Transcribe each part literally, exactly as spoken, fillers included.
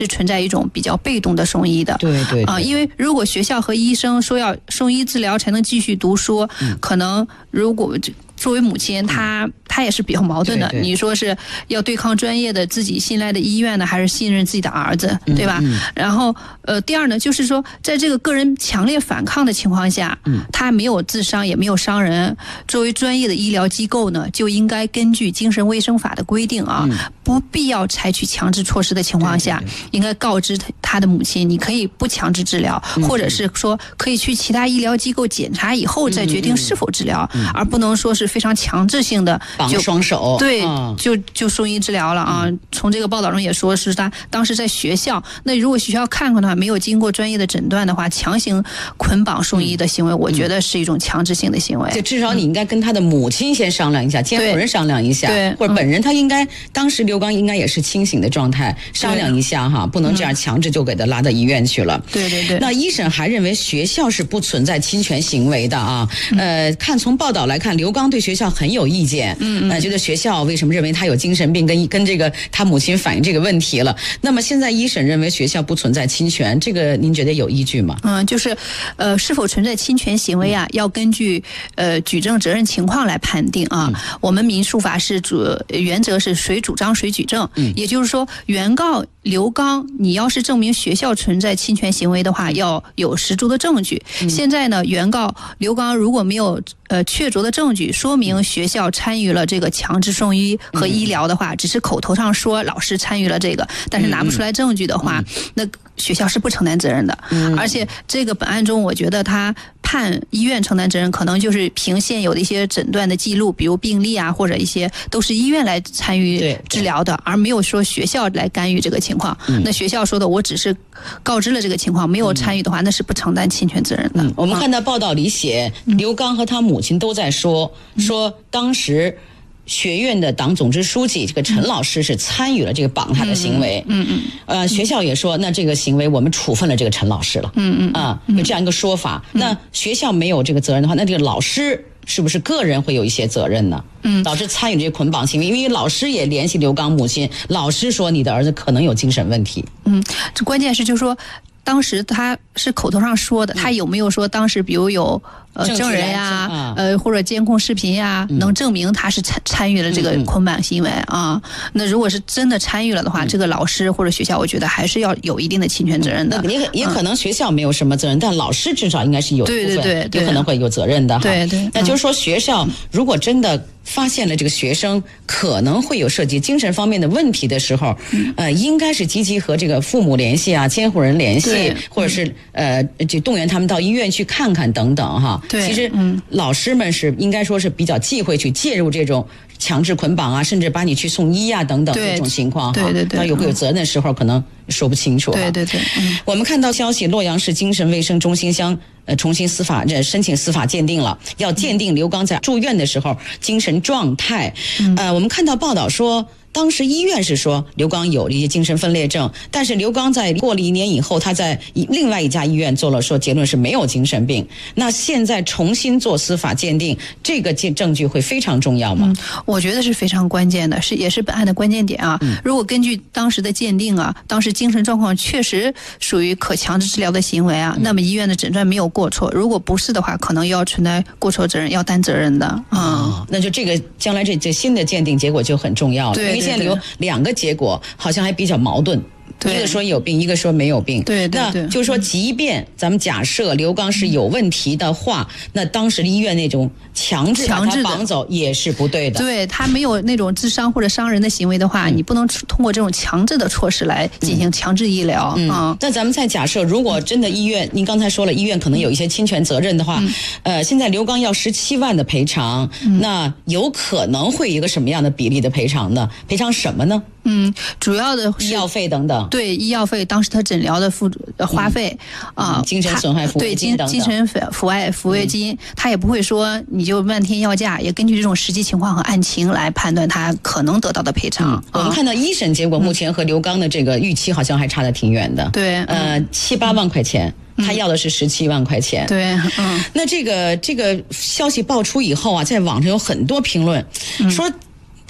是存在一种比较被动的送医的。 对对啊、 呃，因为如果学校和医生说要送医治疗才能继续读书，嗯、可能如果作为母亲，她她也是比较矛盾的。 对对你说是要对抗专业的自己信赖的医院呢，还是信任自己的儿子，对吧？ 嗯嗯、 然后呃，第二呢，就是说在这个个人强烈反抗的情况下，嗯，他没有自伤也没有伤人，作为专业的医疗机构呢，就应该根据精神卫生法的规定啊，嗯、不必要采取强制措施的情况下，对对对应该告知他的母亲，你可以不强制治疗，嗯、或者是说可以去其他医疗机构检查以后再决定是否治疗，嗯嗯、而不能说是非常强制性的绑双手， 对， 嗯、 就就送医治疗了啊。嗯、从这个报道中也说是他当时在学校，那如果学校看看的话，没有经过专业的诊断的话，强行捆绑送医的行为，嗯、我觉得是一种强制性的行为。 就至少你应该跟他的母亲先商量一下，监护人商量一下， 对， 或者本人他应该、嗯、当时刘刚应该也是清醒的状态，商量一下哈，不能这样强制就给他拉到医院去了。 对对对。 那一审还认为学校是不存在侵权行为的啊。嗯、呃，看从报道来看，刘刚对学校很有意见，嗯嗯，呃，觉得学校为什么认为他有精神病，跟跟这个他母亲反映这个问题了。那么现在一审认为学校不存在侵权，这个您觉得有依据吗？ 嗯，就是，呃，是否存在侵权行为啊？要根据呃举证责任情况来判定啊。嗯、我们民诉法是主原则是谁主张谁举证，嗯、也就是说，原告刘刚，你要是证明学校存在侵权行为的话，要有十足的证据。嗯、现在呢，原告刘刚如果没有呃确凿的证据说明学校参与了这个强制送医和医疗的话，嗯、只是口头上说老师参与了这个，但是拿不出来证据的话，嗯、那学校是不承担责任的。嗯、而且这个本案中，我觉得他判医院承担责任，可能就是凭现有的一些诊断的记录，比如病历啊，或者一些都是医院来参与治疗的，而没有说学校来干预这个情况。嗯、那学校说的我只是告知了这个情况，没有参与的话，那是不承担侵权责任的。 嗯、我们看到报道里写，嗯、刘刚和他母亲都在说，嗯、说当时学院的党总支书记这个陈老师是参与了这个绑他的行为。嗯嗯。呃，学校也说，那这个行为我们处分了这个陈老师了。嗯嗯。啊，有这样一个说法。嗯、那学校没有这个责任的话，那这个老师是不是个人会有一些责任呢？嗯，导致参与这些捆绑行为，因为老师也联系刘刚母亲，老师说你的儿子可能有精神问题。 嗯，这关键是就是说，当时他是口头上说的，他有没有说当时比如有呃证人呀、啊，呃或者监控视频呀，嗯、能证明他是参参与了这个捆绑行为啊？嗯、那如果是真的参与了的话，嗯、这个老师或者学校，我觉得还是要有一定的侵权责任的。 嗯、也也可能学校没有什么责任，嗯、但老师至少应该是有部分， 对对对对， 有可能会有责任的哈。 对对， 那就是说学校如果真的发现了这个学生可能会有涉及精神方面的问题的时候，嗯、呃，应该是积极和这个父母联系啊，监护人联系，或者是呃，就动员他们到医院去看看等等哈。 对， 其实嗯，老师们是应该说是比较忌讳去介入这种强制捆绑啊，甚至把你去送医啊等等这种情况哈。 对对对， 到有会有责任的时候，可能说不清楚。 对对对，嗯，我们看到消息，洛阳市精神卫生中心将呃重新司法这申请司法鉴定了，要鉴定刘刚在住院的时候精神状态。嗯、呃，我们看到报道说，当时医院是说刘刚有了一些精神分裂症，但是刘刚在过了一年以后，他在另外一家医院做了说结论是没有精神病。那现在重新做司法鉴定，这个证据会非常重要吗？ 嗯、我觉得是非常关键的，是也是本案的关键点啊。嗯、如果根据当时的鉴定啊，当时精神状况确实属于可强制治疗的行为啊，嗯、那么医院的诊断没有过错。如果不是的话，可能要存在过错责任，要担责任的啊、 哦。那就这个将来这这新的鉴定结果就很重要了。 对。 现在有两个结果，好像还比较矛盾。一个说有病，一个说没有病。 对对对。 那就是说，即便咱们假设刘刚是有问题的话，嗯、那当时医院那种强制把他绑走也是不对的。 对，他没有那种自伤或者伤人的行为的话，嗯、你不能通过这种强制的措施来进行强制医疗。嗯。 嗯那咱们再假设，如果真的医院，您刚才说了，医院可能有一些侵权责任的话，嗯、呃，现在刘刚要十七万的赔偿，嗯、那有可能会有一个什么样的比例的赔偿呢？赔偿什么呢？ 嗯，主要的医药费等等。 对，医药费，当时他诊疗的付花费啊、嗯呃， 精神损害抚慰金等等， 对精神抚慰抚慰金，嗯、他也不会说你就漫天要价，也根据这种实际情况和案情来判断他可能得到的赔偿。嗯、 我们看到一审结果，目前和刘刚的这个预期好像还差得挺远的。 对， 呃，七八万块钱。嗯他要的是十七万块钱。 对，嗯， 那这个这个消息爆出以后啊，在网上有很多评论、嗯、说。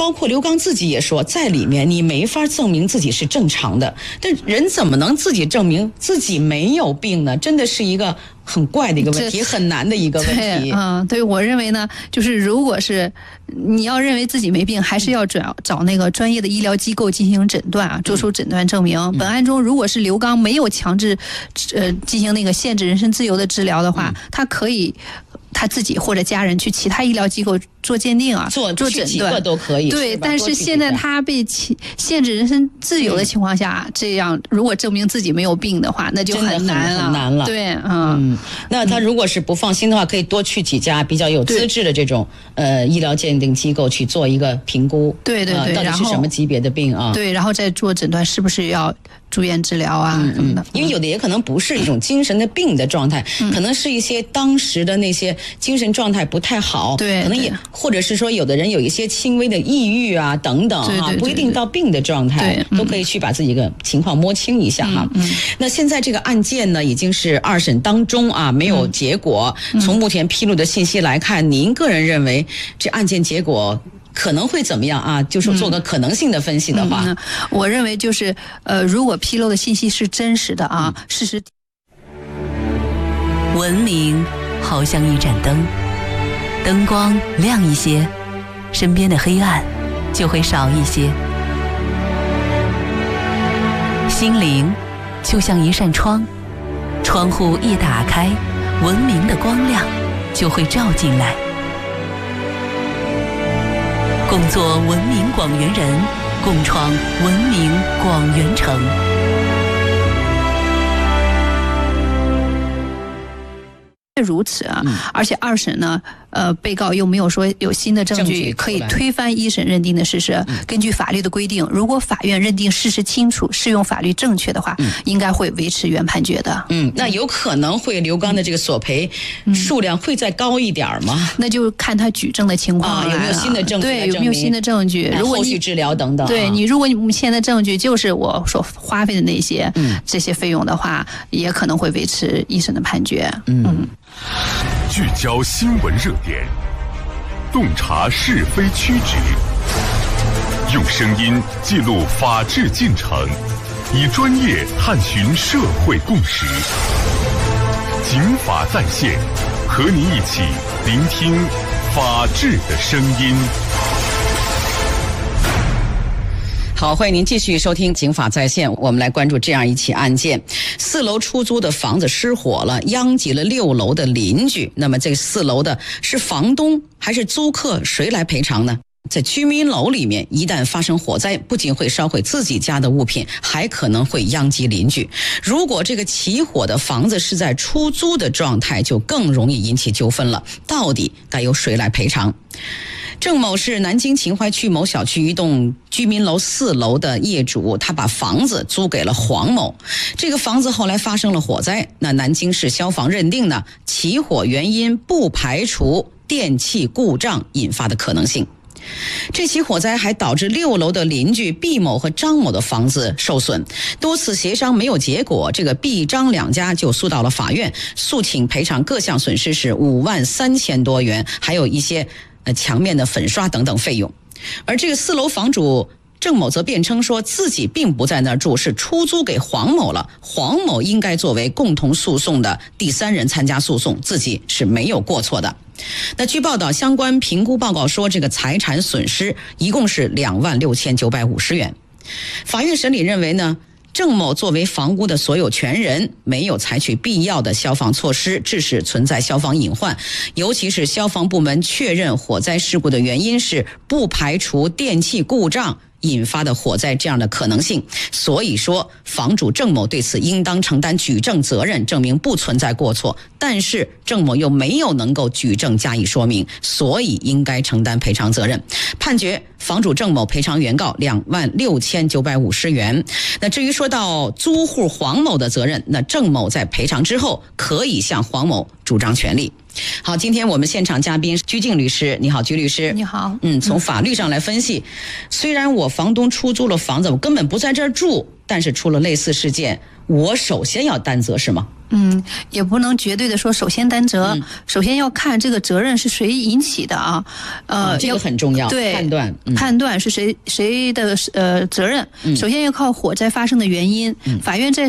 包括刘刚自己也说，在里面你没法证明自己是正常的，但人怎么能自己证明自己没有病呢？真的是一个很怪的一个问题，很难的一个问题。 嗯，对，我认为呢，就是如果是你要认为自己没病，还是要找找那个专业的医疗机构进行诊断啊，做出诊断证明。嗯、本案中，如果是刘刚没有强制呃进行那个限制人身自由的治疗的话，嗯、他可以。他自己或者家人去其他医疗机构做鉴定啊， 做做诊断都可以。 对，但是现在他被限制人身自由的情况下，嗯、这样如果证明自己没有病的话，那就很难了。 很难了。 对，嗯, 嗯。那他如果是不放心的话，可以多去几家比较有资质的这种呃医疗鉴定机构去做一个评估。 对对对， 呃、到底是什么级别的病啊？ 对，然后再做诊断，是不是要住院治疗啊、嗯、什么的？ 因为有的也可能不是一种精神的病的状态，嗯、可能是一些当时的那些精神状态不太好， 对， 可能也或者是说有的人有一些轻微的抑郁啊等等哈、啊，不一定到病的状态，都可以去把自己的情况摸清一下哈、啊。嗯嗯、那现在这个案件呢，已经是二审当中啊，没有结果。嗯、从目前披露的信息来看，您个人认为这案件结果可能会怎么样啊？就是做个可能性的分析的话， 嗯嗯、我认为就是呃，如果披露的信息是真实的啊，嗯、事实。 文明好像一盏灯，灯光亮一些，身边的黑暗就会少一些。心灵就像一扇窗，窗户一打开，文明的光亮就会照进来。共做文明广元人，共创文明广元城。 如此啊，嗯、而且二审呢，呃，被告又没有说有新的证据可以推翻一审认定的事实。嗯、根据法律的规定，如果法院认定事实清楚、适用法律正确的话，嗯、应该会维持原判决的。 嗯，那有可能会刘刚的这个索赔数量会再高一点吗？ 嗯、那就看他举证的情况、 啊、有没有新的证据？ 对，有没有新的证据？如果后续治疗等等。 对你，如果你目前的证据就是我所花费的那些、嗯、这些费用的话，也可能会维持一审的判决。嗯。嗯聚焦新闻热点，洞察是非曲直，用声音记录法治进程，以专业探寻社会共识。警法在线，和你一起聆听法治的声音。 好，欢迎您继续收听警法在线。我们来关注这样一起案件：四楼出租的房子失火了，殃及了六楼的邻居。那么这四楼的是房东还是租客？谁来赔偿呢？在居民楼里面，一旦发生火灾，不仅会烧毁自己家的物品，还可能会殃及邻居。如果这个起火的房子是在出租的状态，就更容易引起纠纷了。到底该由谁来赔偿？郑某是南京秦淮区某小区一栋居民楼四楼的业主，他把房子租给了黄某。这个房子后来发生了火灾，那南京市消防认定呢，起火原因不排除电器故障引发的可能性。这起火灾还导致六楼的邻居毕某和张某的房子受损，多次协商没有结果，这个毕张两家就诉到了法院，诉请赔偿各项损失是五万三千多元，还有一些呃墙面的粉刷等等费用。而这个四楼房主郑某则辩称说自己并不在那儿住，是出租给黄某了，黄某应该作为共同诉讼的第三人参加诉讼，自己是没有过错的。那据报道，相关评估报告说，这个财产损失一共是两万六千九百五十元。法院审理认为呢，郑某作为房屋的所有权人，没有采取必要的消防措施，致使存在消防隐患。尤其是消防部门确认火灾事故的原因是不排除电器故障引发的火灾这样的可能性，所以说房主郑某对此应当承担举证责任，证明不存在过错。但是郑某又没有能够举证加以说明，所以应该承担赔偿责任。判决房主郑某赔偿原告两万六千九百五十元。那至于说到租户黄某的责任，那郑某在赔偿之后可以向黄某主主张权利。好，今天我们现场嘉宾居静律师，你好，居律师。 你好。 嗯，从法律上来分析，虽然我房东出租了房子，我根本不在这儿住，但是出了类似事件，我首先要担责是吗？ 嗯，也不能绝对的说首先担责， 嗯、 首先要看这个责任是谁引起的啊，呃， 哦、这个很重要， 对， 判断、嗯、 判断是谁谁的呃责任、嗯，首先要靠火灾发生的原因，嗯、法院在